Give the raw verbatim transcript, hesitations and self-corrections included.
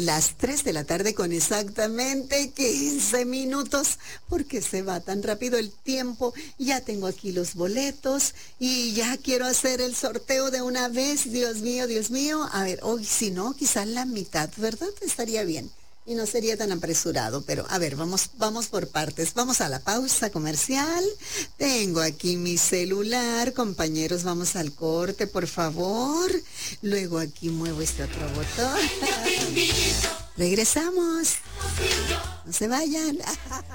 Las tres de la tarde con exactamente quince minutos, porque se va tan rápido el tiempo. Ya tengo aquí los boletos y ya quiero hacer el sorteo de una vez. Dios mío, Dios mío. A ver, hoy si no, quizás la mitad, ¿verdad? Estaría bien. Y no sería tan apresurado, pero a ver, vamos, vamos por partes. Vamos a la pausa comercial. Tengo aquí mi celular, compañeros, vamos al corte, por favor. Luego aquí muevo este otro botón. Regresamos. No se vayan.